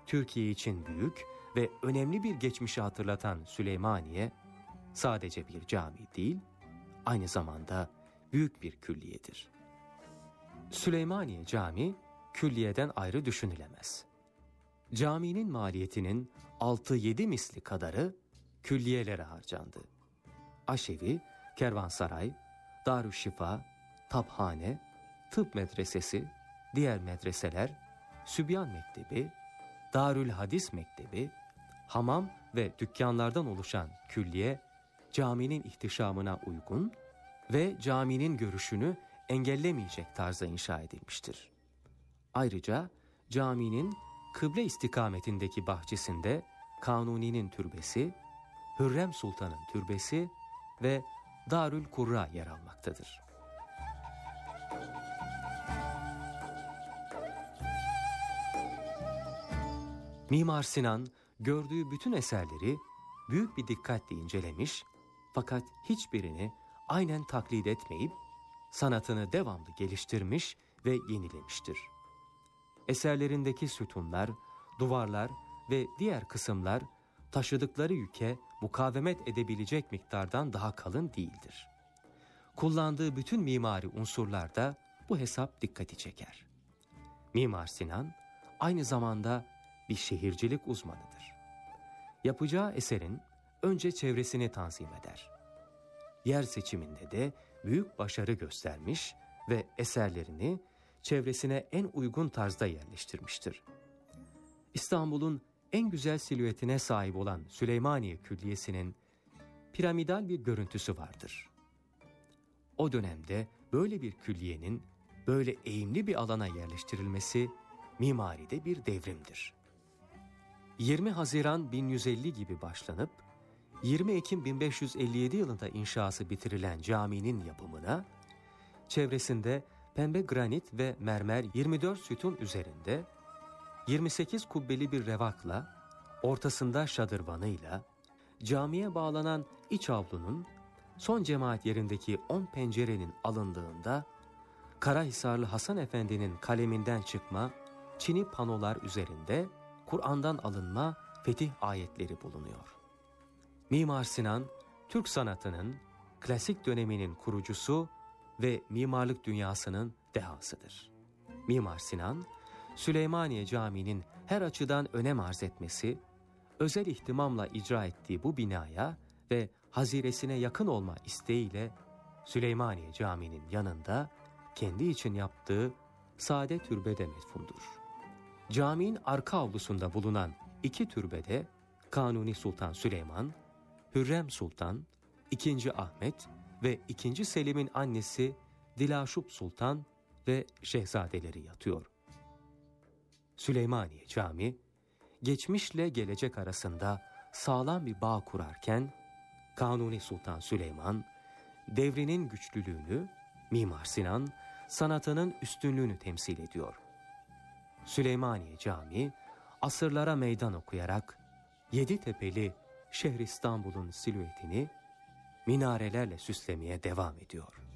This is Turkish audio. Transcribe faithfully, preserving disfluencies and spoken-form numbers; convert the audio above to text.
Türkiye için büyük ve önemli bir geçmişi hatırlatan Süleymaniye, sadece bir cami değil, aynı zamanda büyük bir külliyedir. Süleymaniye Camii, külliyeden ayrı düşünülemez. Caminin maliyetinin altı yedi misli kadarı külliyelere harcandı. Aşevi, kervansaray, Darüşşifa, taphane, tıp medresesi, diğer medreseler, Sübyan Mektebi, Darül Hadis Mektebi, hamam ve dükkanlardan oluşan külliye, caminin ihtişamına uygun ve caminin görüşünü engellemeyecek tarzda inşa edilmiştir. Ayrıca caminin kıble istikametindeki bahçesinde Kanuni'nin türbesi, Hürrem Sultan'ın türbesi ve Darül Kurra yer almaktadır. Mimar Sinan gördüğü bütün eserleri büyük bir dikkatle incelemiş, fakat hiçbirini aynen taklit etmeyip sanatını devamlı geliştirmiş ve yenilemiştir. Eserlerindeki sütunlar, duvarlar ve diğer kısımlar taşıdıkları yüke mukavemet edebilecek miktardan daha kalın değildir. Kullandığı bütün mimari unsurlarda bu hesap dikkati çeker. Mimar Sinan aynı zamanda bir şehircilik uzmanıdır. Yapacağı eserin önce çevresini tanzim eder. Yer seçiminde de büyük başarı göstermiş ve eserlerini çevresine en uygun tarzda yerleştirmiştir. İstanbul'un en güzel silüetine sahip olan Süleymaniye Külliyesi'nin piramidal bir görüntüsü vardır. O dönemde böyle bir külliyenin böyle eğimli bir alana yerleştirilmesi mimaride bir devrimdir. yirmi Haziran bin yüz elli gibi başlanıp yirmi Ekim bin beş yüz elli yedi yılında inşası bitirilen caminin yapımına, çevresinde pembe granit ve mermer yirmi dört sütun üzerinde yirmi sekiz kubbeli bir revakla, ortasında şadırvanıyla, camiye bağlanan iç avlunun son cemaat yerindeki on pencerenin alındığında, Karahisarlı Hasan Efendi'nin kaleminden çıkma çini panolar üzerinde Kur'an'dan alınma fetih ayetleri bulunuyor. Mimar Sinan, Türk sanatının klasik döneminin kurucusu ve mimarlık dünyasının dehasıdır. Mimar Sinan, Süleymaniye Camii'nin her açıdan önem arz etmesi, özel ihtimamla icra ettiği bu binaya ve haziresine yakın olma isteğiyle Süleymaniye Camii'nin yanında kendi için yaptığı sade türbede metfundur. Caminin arka avlusunda bulunan iki türbede Kanuni Sultan Süleyman, Hürrem Sultan, ikinci. Ahmet ve ikinci. Selim'in annesi Dilaşup Sultan ve şehzadeleri yatıyor. Süleymaniye Camii, geçmişle gelecek arasında sağlam bir bağ kurarken, Kanuni Sultan Süleyman, devrinin güçlülüğünü, Mimar Sinan, sanatının üstünlüğünü temsil ediyor. Süleymaniye Camii, asırlara meydan okuyarak, yedi tepeli Şehri İstanbul'un silüetini minarelerle süslemeye devam ediyor.